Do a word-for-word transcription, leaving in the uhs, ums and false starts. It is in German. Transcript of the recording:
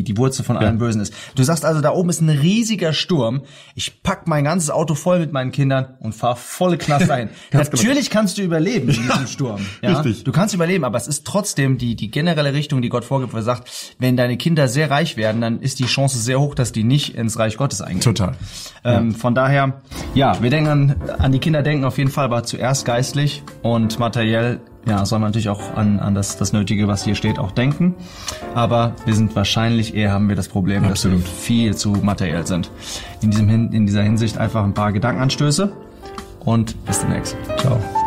die Wurzel von allem ja. Bösen ist. Du sagst also, da oben ist ein riesiger Sturm. Ich pack mein ganzes Auto voll mit meinen Kindern und fahr volle Knast ein. Natürlich genau. kannst du überleben in diesem Sturm. Ja? Richtig. Du kannst überleben, aber es ist trotzdem die die generelle Richtung, die Gott vorgibt, wo er sagt, wenn deine Kinder sehr reich werden, dann ist die Chance sehr hoch, dass die nicht ins Reich Gottes eingehen. Total. Ähm, ja. Von daher, ja, wir denken an, an die Kinder denken auf jeden Fall, aber zuerst geistlich und materiell. Ja, soll man natürlich auch an, an das, das Nötige, was hier steht, auch denken. Aber wir sind wahrscheinlich eher, haben wir das Problem, Absolut. dass wir viel zu materiell sind. In diesem Hin, in dieser Hinsicht einfach ein paar Gedankenanstöße und bis demnächst. Ciao.